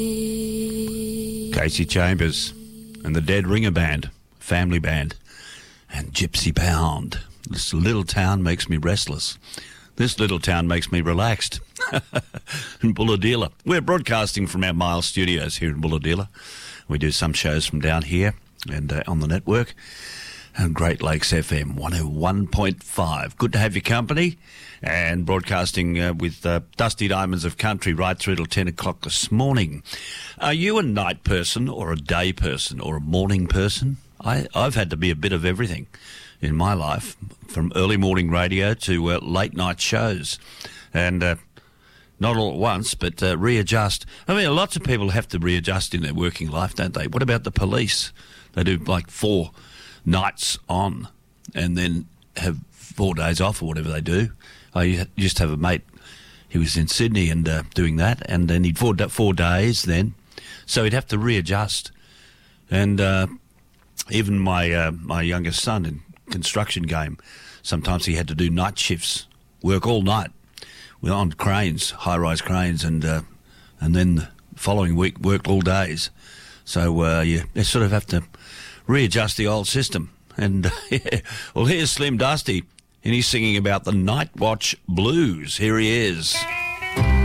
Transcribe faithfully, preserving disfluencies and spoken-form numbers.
Casey Chambers and the Dead Ringer Band, family band, and Gypsy Pound. This little town makes me restless. This little town makes me relaxed. In Bulahdelah. We're broadcasting from our Miles Studios here in Bulahdelah. We do some shows from down here and uh, on the network. And Great Lakes F M one oh one point five. Good to have your company. And broadcasting uh, with uh, Dusty Diamonds of Country right through till ten o'clock this morning. Are you a night person or a day person or a morning person? I, I've had to be a bit of everything in my life, from early morning radio to uh, late night shows. And uh, not all at once, but uh, readjust. I mean, lots of people have to readjust in their working life, don't they? What about the police? They do like four nights on and then have four days off or whatever they do. I used to have a mate, he was in Sydney and uh, doing that, and then he'd four, four days then, so he'd have to readjust. And uh, even my uh, my youngest son in construction game, sometimes he had to do night shifts, work all night. We're on cranes, high-rise cranes, and uh, and then the following week worked all days. So uh, you, you sort of have to readjust the old system. And uh, yeah. Well, here's Slim Dusty, and he's singing about the Night Watch Blues. Here he is.